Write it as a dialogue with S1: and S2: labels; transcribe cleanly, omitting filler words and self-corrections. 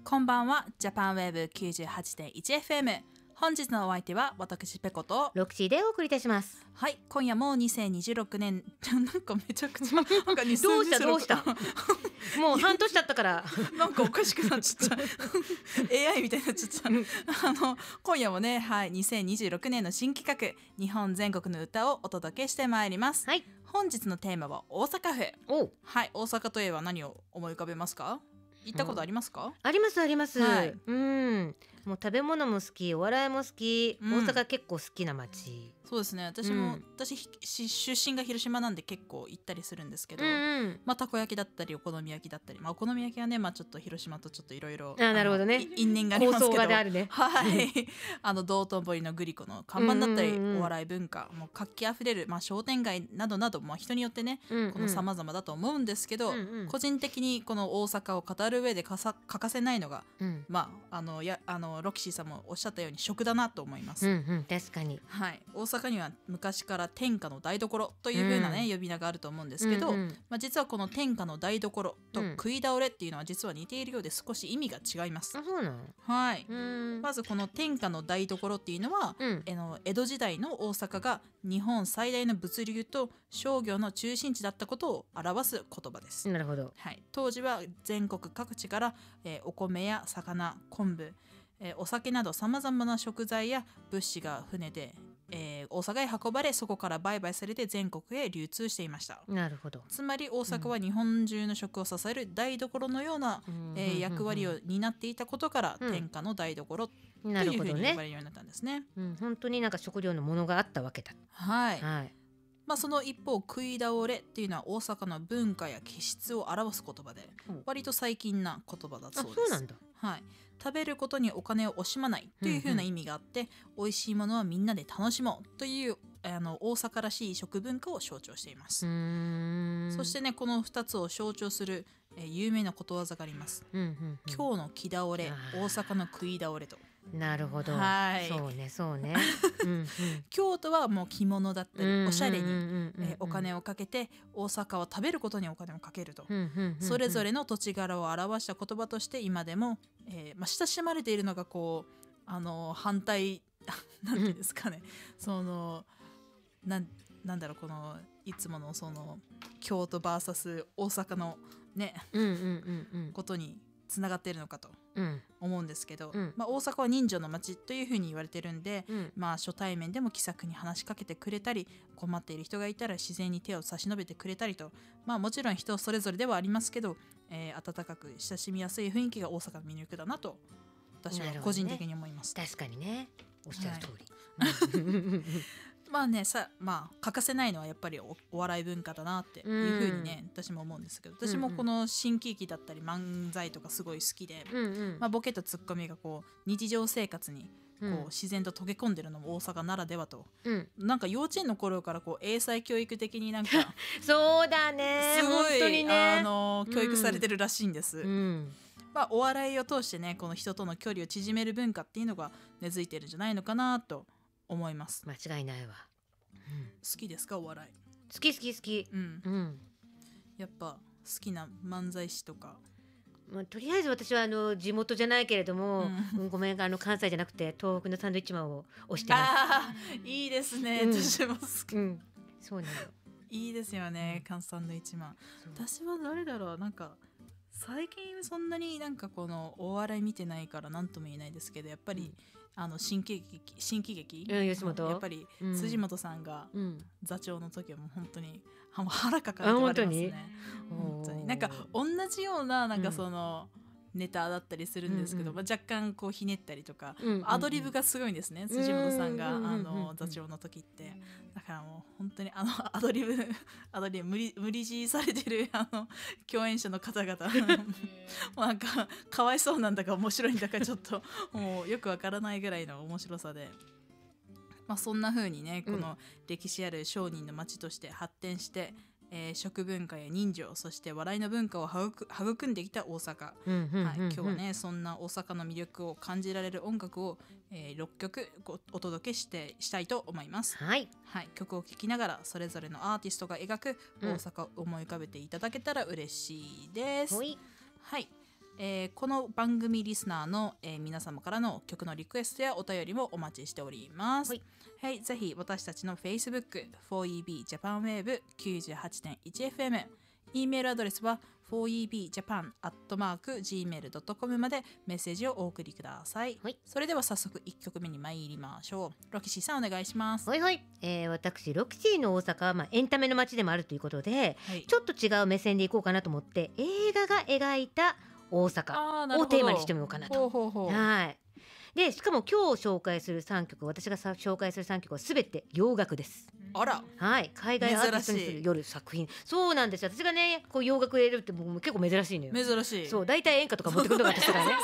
S1: こんばんは。ジャパンウェーブ 98.1FM。本日のお相手は私ペコと
S2: ロクシーでお送りいたします。
S1: はい、今夜も2026年なんかめちゃくちゃなんか2026
S2: どうしたもう半年経ったから
S1: なんかおかしくなっちゃった AI みたいになっちゃった今夜もね、はい、2026年の新企画日本全国の歌をお届けしてまいります、
S2: はい、
S1: 本日のテーマは大阪府。
S2: お
S1: はい、大阪といえば何を思い浮かべますか？行ったことありますか？
S2: ありますあります、
S1: はい、
S2: もう食べ物も好き、お笑いも好き、大阪結構好きな街。
S1: そうですね、私出身が広島なんで結構行ったりするんですけど、たこ焼きだったりお好み焼きだったり、お好み焼きはね、ちょっと広島とちょっといろいろ
S2: なるほどね、
S1: 因縁がありますけど、
S2: 構想がであるね
S1: はい道頓堀のグリコの看板だったり、お笑い文化もう活気あふれる、商店街などなど、人によってね、この様々だと思うんですけど、個人的にこの大阪を語る上で欠かせないのが、ロキシーさんもおっしゃったように食だなと思います、
S2: 確かに、
S1: はい、大阪には昔から天下の台所という風なね、呼び名があると思うんですけど、実はこの天下の台所と食い倒れっていうのは実は似ているようで少し意味が違います。
S2: あ、そうなの？
S1: はい、まずこの天下の台所っていうのは、江戸時代の大阪が日本最大の物流と商業の中心地だったことを表す言葉です。
S2: なるほど、
S1: はい、当時は全国各地から、お米や魚、昆布、お酒などさまざまな食材や物資が船で、大阪へ運ばれ、そこから売買されて全国へ流通していました。
S2: なるほど。
S1: つまり大阪は日本中の食を支える台所のような、役割を担っていたことから、天下の台所というふうに呼ばれるようになったんですね。
S2: 本当になんか食料のものがあったわけだ。
S1: はい、その一方、食い倒れっていうのは大阪の文化や気質を表す言葉で、割と最近な言葉だそうです。
S2: そうなんだ。
S1: はい、食べることにお金を惜しまないというふうな意味があって、美味しいものはみんなで楽しもうという大阪らしい食文化を象徴しています。そしてね、この2つを象徴する、有名なことわざがあります。今日の木倒れ、大阪の食い倒れと。
S2: なるほど、そうねそうね
S1: 京都はもう着物だったりおしゃれにお金をかけて、大阪は食べることにお金をかけると、それぞれの土地柄を表した言葉として今でも、親しまれているのがこう反対なんていうんですかね、そのなんだろう、このいつものその京都 VS 大阪のねことにつながっているのかと思うんですけど、大阪は人情の街というふうに言われてるんで、初対面でも気さくに話しかけてくれたり、困っている人がいたら自然に手を差し伸べてくれたりと、もちろん人それぞれではありますけど、温かく親しみやすい雰囲気が大阪の魅力だなと私は個人的に思います。
S2: 確かにね、おっしゃる通り、
S1: 欠かせないのはやっぱり お笑い文化だなっていうふうにね、私も思うんですけど、私もこの新喜劇だったり漫才とかすごい好きで、ボケとツッコミがこう日常生活にこう自然と溶け込んでるのも大阪ならではと、なんか幼稚園の頃からこう英才教育的になんか
S2: そうだね、
S1: すごい
S2: 本当にね、
S1: 教育されてるらしいんです。お笑いを通してね、この人との距離を縮める文化っていうのが根付いてるんじゃないのかなと思います。
S2: 間違いないわ。
S1: 好きですか、お笑い？
S2: 好き、
S1: やっぱ好きな漫才師とか。
S2: とりあえず私は地元じゃないけれども、ごめん、関西じゃなくて東北のサンドイッチマンを推してます。
S1: いいですね、私も好き。
S2: そうなの。
S1: いいですよね、関西サンドイッチマン。私は誰だろう、なんか最近そんなになんかこのお笑い見てないから何とも言えないですけど、やっぱり新喜劇、
S2: 吉本、
S1: やっぱり辻本さんが座長の時はもう本当に腹抱えて言われますね。本当になんか同じようななんかそのネタだったりするんですけど、若干こうひねったりとか、アドリブがすごいんですね、辻本さんが座長の時って。だからもう本当にアドリブ無理強いされてる共演者の方々もうなんかかわいそうなんだか面白いんだかちょっともうよくわからないぐらいの面白さで、そんな風にね、この歴史ある商人の町として発展して、食文化や人情、そして笑いの文化を育んできた大阪。今日はね、そんな大阪の魅力を感じられる音楽を、6曲お届けしたいと思います。曲を聴きながらそれぞれのアーティストが描く大阪を思い浮かべていただけたら嬉しいです。 この番組リスナーの、皆様からの曲のリクエストやお便りもお待ちしております。はい、ぜひ私たちの Facebook 4EB Japan Wave 98.1FM、 E メールアドレスは 4ebjapan@gmail.com までメッセージをお送りください。それでは早速1曲目に参りましょう。ロキシーさんお願いします。
S2: 私ロキシーの大阪は、エンタメの街でもあるということで、ちょっと違う目線でいこうかなと思って、映画が描いた大阪をテーマにしてみようかなと。でしかも今日紹介する3曲、私が紹介する3曲は全て洋楽です。海外アーティストにする夜作品。そうなんですよ。私がねこう洋楽入れるってもう結構珍しいのよ。
S1: 珍しい。
S2: そう、大体演歌とか持ってくるのが私からね